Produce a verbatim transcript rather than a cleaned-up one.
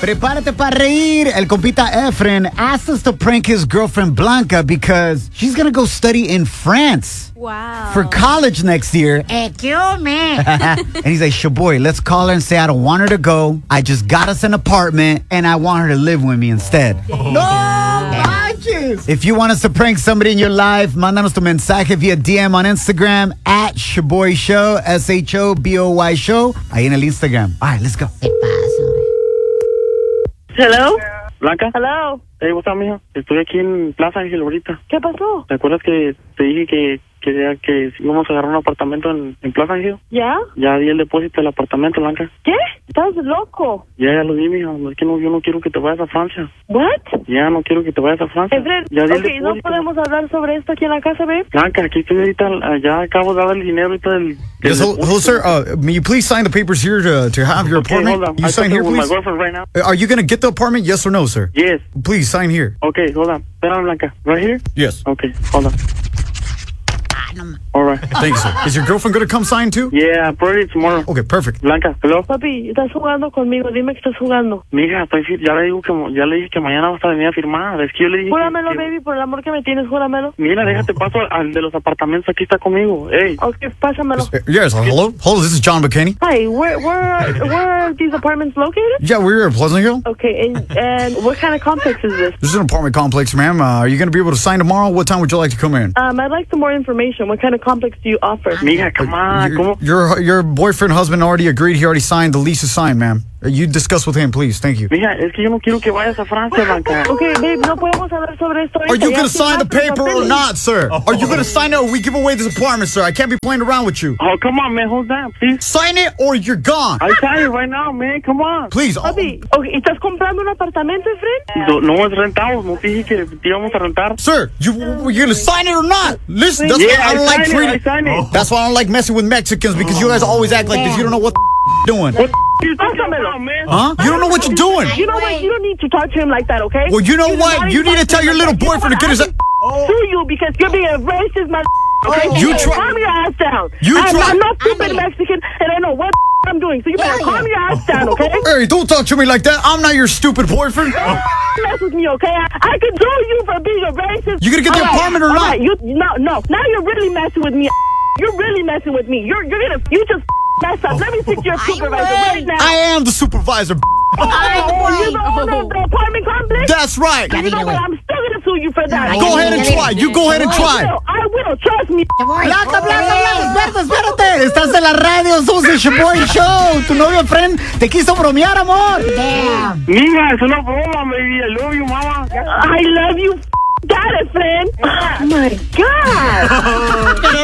Prepárate para reír. El compita Efren asked us to prank his girlfriend Blanca because she's going to go study in France. Wow. For college next year. Excuse me. And he's like, Shaboy, let's call her and say I don't want her to go. I just got us an apartment and I want her to live with me instead. Damn. No manches. If you want us to prank somebody in your life, mándanos tu mensaje via D M on Instagram at Shaboy Show, S H O B O Y Show, ahí en el Instagram. All right, let's go. ¿Qué pasa? Hello. Blanca. Hello. Hey, what's up, mija? Estoy aquí en Plaza Ángel ahorita. ¿Qué pasó? ¿Te acuerdas que te dije que quería que íbamos a agarrar un apartamento en, en Plaza Ángel? ¿Ya? Ya di el depósito del apartamento, Blanca. ¿Qué? Estás loco. Ya, ya lo di, mija. Es que no, yo no quiero que te vayas a Francia. What? Ya no quiero que te vayas a Francia. Efren, Ya di el ok, ¿no depósito. podemos hablar sobre esto aquí en la casa, babe? Blanca, aquí estoy ahorita. Ya acabo de dar el dinero ahorita del... del Yes, hello, hello, sir. Uh, may you please sign the papers here to, to have your Okay, apartment? hold on. You I sign talked here, with my please. girlfriend right now. Uh, Are you going to get the apartment? Yes or no, sir? Yes. Please sign here. Okay, hold on. Espérame, Blanca. Right here? Yes. Okay, hold on. All right. Thank you, sir. Is your girlfriend going to come sign too? Yeah, probably tomorrow. Okay, perfect. Blanca, hello. Papi, estás jugando conmigo. Dime que estás jugando. Mija, estoy, fir- ya le digo que ya le dije que mañana vas a venir a firmar. Es que yo le dije. Júramelo, que- baby, por el amor que me tienes, júramelo. Mira, déjate paso al de los apartamentos. Aquí está conmigo. Hey. Ok, pásamelo. Uh, Yes, uh, hello? Hello, this is John McKinney. Hi, where, where, are, where are these apartments located? Yeah, we're here at Pleasant Hill. Okay, and, and what kind of complex is this? This is an apartment complex, ma'am. Uh, are you going to be able to sign tomorrow? What time would you like to come in? Um, I'd like some more information. What kind of complex do you offer? Mija, come on. Your, ¿Cómo? your your boyfriend, husband already agreed. He already signed. The lease is signed, ma'am. Uh, You discuss with him, please. Thank you. Mija, es que yo no quiero que vayas a Francia, Blanca. Okay, babe, no podemos hablar sobre esto. Are you going to sign the paper or not? not, sir? Are you going to sign it or we give away this apartment, sir? I can't be playing around with you. Oh, come on, man. Hold that, please. Sign it or you're gone. I sign it right now, man. Come on. Please. Papi, okay, ¿estás comprando un apartamento, Efren? No, no es rentado. No te dije que te íbamos a rentar. Sir, you you're gonna sign it or not? Listen, that's Yeah, why I don't I like sign it, treating. I sign it. That's why I don't like messing with Mexicans because you guys always act like this. You don't know what the doing. What the you talking Pásamelo. about, man? Huh? You don't know what you're doing. You know what? You don't need to talk to him like that, okay? Well, you know do what? not You need to talk tell him your like little that. You know boyfriend to what? get his. I can sue you because you're being a racist, man. Okay? You better try- calm your ass down. You I'm, try- I'm not stupid Mexican, and I know what I'm doing. So you better Yeah, calm yeah. your ass down, okay? Hey, don't talk to me like that. I'm not your stupid boyfriend. Mess with me, okay? I, I can sue you for being a racist. You gonna get the All right, apartment or all not? right, You no no. Now you're really messing with me. You're really messing with me. You're you're gonna you just mess up. Let me speak to your supervisor right now. I am the supervisor. Oh, you're the owner of the apartment complex? That's right. You know what? I'm still gonna sue you for that. Go ahead and try. You go ahead and I try. will. I will. Trust me. Blanca, Blanca, Blanca, espérate, espérate. Estás en la radio, somos el Shaboy Show. Tu novio friend te quiso bromear, amor. Damn. Mija, es una broma, baby. I love you, mama. I love you. Got it, friend. Oh my God.